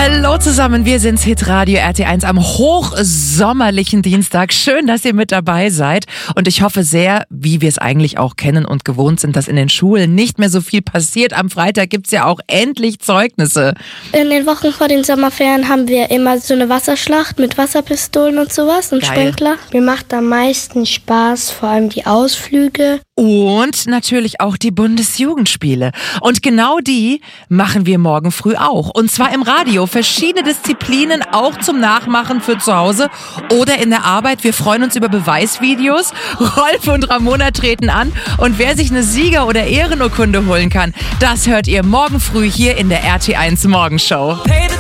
Hallo zusammen, wir sind's Hitradio RT1 am hochsommerlichen Dienstag. Schön, dass ihr mit dabei seid und ich hoffe sehr, wie wir es eigentlich auch kennen und gewohnt sind, dass in den Schulen nicht mehr so viel passiert. Am Freitag gibt's ja auch endlich Zeugnisse. In den Wochen vor den Sommerferien haben wir immer so eine Wasserschlacht mit Wasserpistolen und sowas und Sprinkler. Mir macht am meisten Spaß, vor allem die Ausflüge. Und natürlich auch die Bundesjugendspiele. Und genau die machen wir morgen früh auch. Und zwar im Radio. Verschiedene Disziplinen auch zum Nachmachen für zu Hause oder in der Arbeit. Wir freuen uns über Beweisvideos. Rolf und Ramona treten an. Und wer sich eine Sieger- oder Ehrenurkunde holen kann, das hört ihr morgen früh hier in der RT1 Morgenshow.